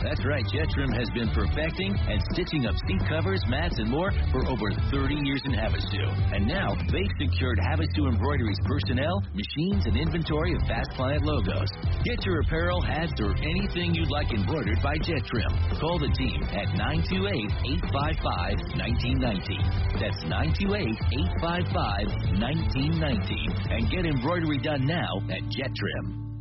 That's right, Jet Trim has been perfecting and stitching up seat covers, mats, and more for over 30 years in Havasu. And now, they've secured Havasu Embroidery's personnel, machines, and inventory of past client logos. Get your apparel, hats, or anything you'd like embroidered by Jet Trim. Call the team at 928-855-1919. That's 928-855-1919. And get embroidery done now at Jet Trim.